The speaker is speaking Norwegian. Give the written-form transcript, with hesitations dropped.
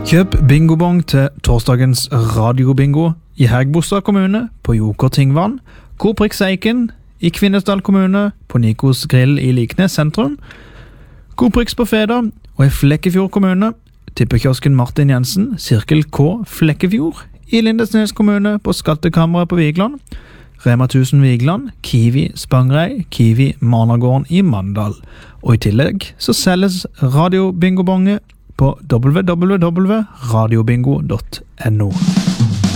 Kjøp bingobong til torsdagens radiobingo i Hægebostad kommune på Joker Tingvann, Koprix Eiken i Kvinesdal kommune på Nikos Grill i Liknes sentrum, Koprix på Feda og i Flekkefjord kommune, tippekiosken Martin Jensen, Sirkel K Flekkefjord i Lindesnes kommune på Skattekammeret på Vigland, Rema 1000 Vigland, Kiwi Spangrei, Kiwi Managården i Mandal. Og i tillegg så selges radiobingobonge på www.radiobingo.no.